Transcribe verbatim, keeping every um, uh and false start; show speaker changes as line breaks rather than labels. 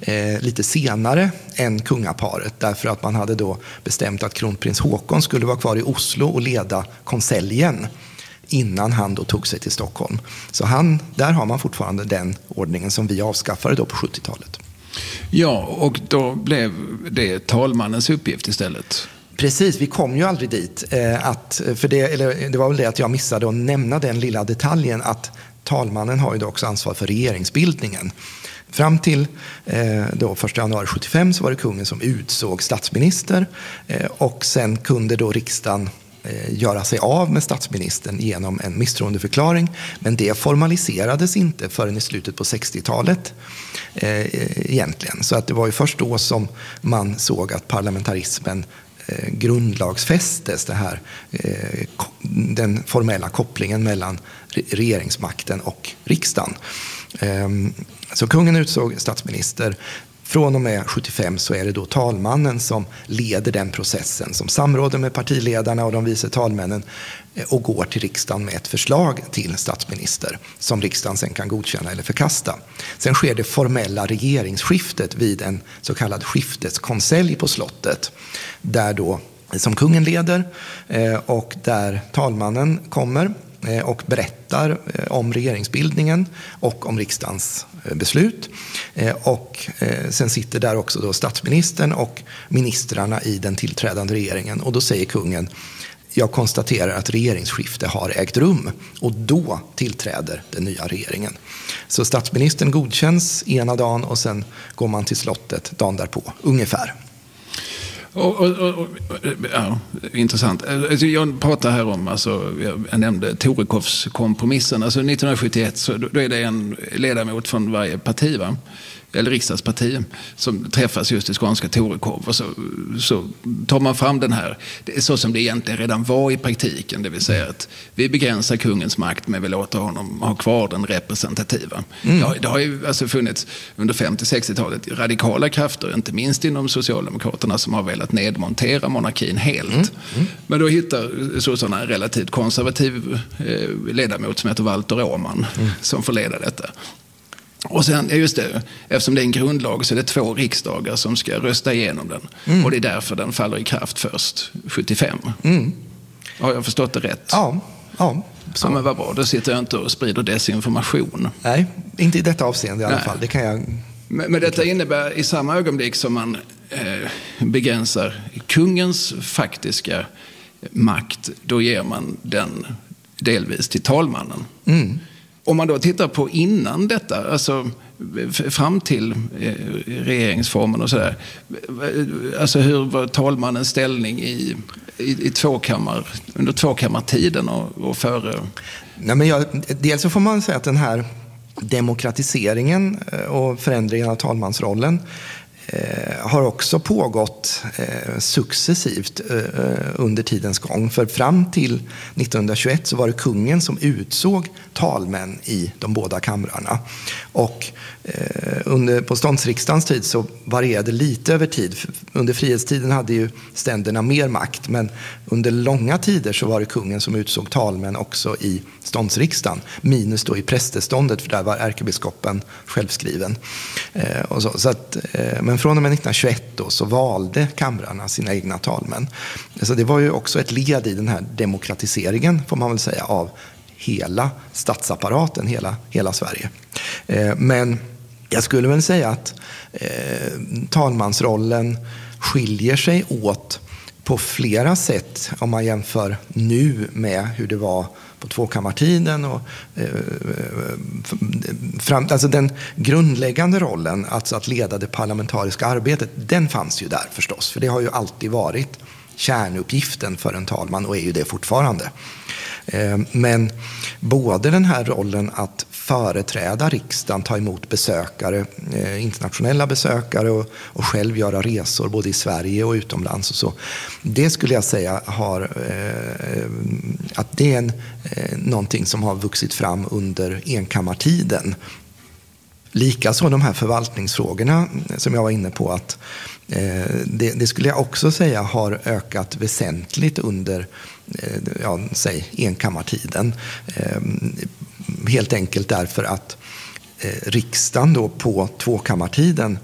eh, lite senare än kungaparet, därför att man hade då bestämt att kronprins Håkon skulle vara kvar i Oslo och leda konseljen innan han då tog sig till Stockholm. Så han, där har man fortfarande den ordningen som vi avskaffade då på sjuttiotalet.
Ja, och då blev det talmannens uppgift istället.
Precis, vi kom ju aldrig dit. Eh, att, för det, eller, det var väl det att jag missade att nämna den lilla detaljen att talmannen har ju då också ansvar för regeringsbildningen. Fram till eh, då första januari sjuttiofem så var det kungen som utsåg statsminister eh, och sen kunde då riksdagen eh, göra sig av med statsministern genom en misstroendeförklaring. Men det formaliserades inte förrän i slutet på sextiotalet eh, egentligen. Så att det var ju först då som man såg att parlamentarismen eh, grundlagsfästes, det här, eh, den formella kopplingen mellan regeringsmakten och riksdagen. Så kungen utsåg statsminister. Från och med sjuttiofem så är det då talmannen som leder den processen, som samråder med partiledarna och de vice talmännen och går till riksdagen med ett förslag till statsminister som riksdagen sen kan godkänna eller förkasta. Sen sker det formella regeringsskiftet vid en så kallad skifteskonselj på slottet, där då som kungen leder och där talmannen kommer och berättar om regeringsbildningen och om riksdagens beslut. Och sen sitter där också då statsministern och ministrarna i den tillträdande regeringen. Och då säger kungen: jag konstaterar att regeringsskifte har ägt rum, och då tillträder den nya regeringen. Så statsministern godkänns ena dagen och sen går man till slottet dagen därpå, ungefär.
Och, och, och, ja, intressant. Jag pratar här om, alltså, jag nämnde Torekovskompromissen. Alltså nittonhundrasjuttioett så då är det en ledamot från varje parti, va? Eller riksdagsparti, som träffas just i skånska Torekov, och så, så tar man fram den här, det är så som det egentligen redan var i praktiken, det vill säga att vi begränsar kungens makt men vi låter honom ha kvar den representativa. Mm. Det, har, det har ju alltså funnits under femtio-sextiotalet radikala krafter, inte minst inom Socialdemokraterna, som har velat nedmontera monarkin helt. Mm. Mm. Men då hittar sossarna en relativt konservativ eh, ledamot som heter Walter Åman, mm. som får leda detta. Och sen, just det, eftersom det är en grundlag så är det två riksdagar som ska rösta igenom den. Mm. Och det är därför den faller i kraft först sjuttiofem. Mm. Har jag förstått det rätt?
Ja, ja. Så.
Ja, men vad bra, då sitter jag inte och sprider desinformation.
Nej, inte i detta avseende i alla
Nej.
fall. Det kan jag...
Men, men detta innebär i samma ögonblick som man eh, begränsar kungens faktiska makt, då ger man den delvis till talmannen. Mm. Om man då tittar på innan detta, alltså fram till eh, regeringsformen och sådär, alltså hur var talmannens ställning i, i, i tvåkammar, under tvåkammartiden och, och före?
Nej, men jag, dels så får man säga att den här demokratiseringen och förändringen av talmansrollen Eh, har också pågått eh, successivt eh, under tidens gång. För fram till nittonhundratjugoett så var det kungen som utsåg talmän i de båda kamrarna. Och eh, under, på ståndsriksdagens tid så varierade lite över tid. Under frihetstiden hade ju ständerna mer makt, men under långa tider så var det kungen som utsåg talmän också i ståndsriksdagen. Minus då i prästeståndet, för där var ärkebiskopen självskriven. Eh, och så, så att, eh, men från och med nittonhundratjugoett då så valde kamrarna sina egna talmän. Så det var ju också ett led i den här demokratiseringen, får man väl säga, av hela statsapparaten, hela, hela Sverige. Eh, men jag skulle väl säga att eh, talmansrollen skiljer sig åt på flera sätt om man jämför nu med hur det var på tvåkammartiden. Och, eh, fram, alltså den grundläggande rollen, alltså att leda det parlamentariska arbetet, den fanns ju där förstås. För det har ju alltid varit kärnuppgiften för en talman och är ju det fortfarande. Eh, men både den här rollen att företräda riksdagen, ta emot besökare, eh, internationella besökare och, och själv göra resor både i Sverige och utomlands och så. Det skulle jag säga har eh, att det är en, eh, någonting som har vuxit fram under enkammartiden. Likaså de här förvaltningsfrågorna som jag var inne på, att eh, det, det skulle jag också säga har ökat väsentligt under eh, ja, säg enkammartiden. Eh, helt enkelt därför att eh, riksdagen då på tvåkammartiden